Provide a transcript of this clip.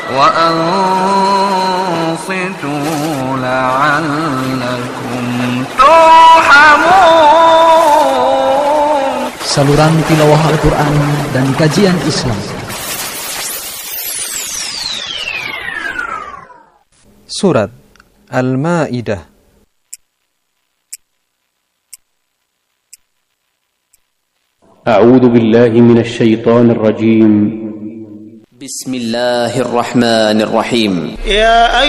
وأنصتوا لعلكم ترحمون. Saluran tilawah Al-Quran dan kajian Islam. Surat Al-Ma'idah. أعوذ بالله من الشيطان الرجيم. بسم الله الرحمن الرحيم.